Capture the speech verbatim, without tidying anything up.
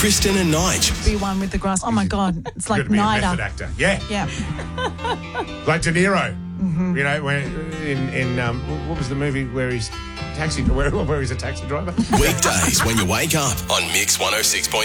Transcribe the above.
Kristen and Nige. Be one with the grass. Oh, my God. It's like Good to be a method NIDA. actor. Yeah. Yeah. Like De Niro. Mm-hmm. You know, when in, in um, what was the movie where he's taxi, where, where he's a taxi driver? Weekdays when you wake up on Mix one oh six point